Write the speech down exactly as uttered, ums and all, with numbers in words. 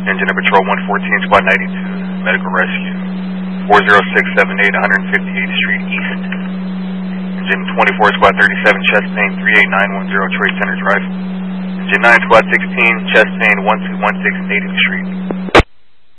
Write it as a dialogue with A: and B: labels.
A: Engine of Patrol one fourteen, Squad ninety-two, Medical Rescue, four zero six seven eight, one fifty-eighth Street East. Engine twenty-four, Squad thirty-seven, chest pain, three eight nine one zero, Trade Center Drive. Engine nine, Squad sixteen, chest pain, one two one six, eightieth Street.